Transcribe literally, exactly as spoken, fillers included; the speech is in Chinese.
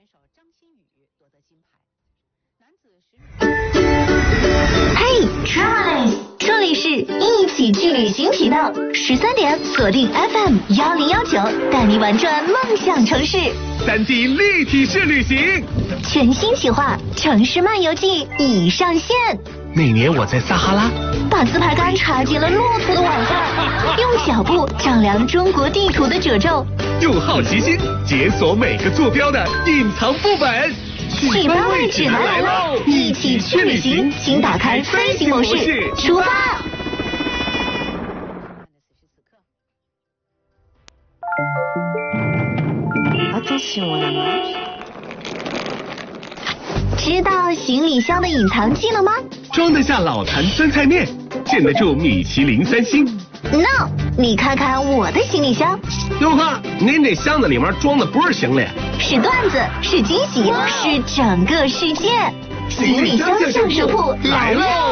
手张馨予夺得金牌。男子十嘿 ，Traveling， 这里是一起去旅行频道，十三点锁定 F M 幺零幺九，带你玩转梦想城市。 三 D 立体式旅行， 全新企划《城市漫游记》已上线。 那年我在撒哈拉， 把自拍杆插进了骆驼的网上，用脚步丈量中国地图的褶皱， 用好奇心解锁每个坐标的隐藏副本。 启发位指南来喽！一起去旅行，请打开飞行模式，出发。知道行李箱的隐藏技能吗？ 装得下老坛酸菜面，镇得住米其林三星。 No， 你看看我的行李箱。 哟呵，您这箱子里面装的不是行李， 是段子，是惊喜，是整个世界。行李箱上手铺来喽！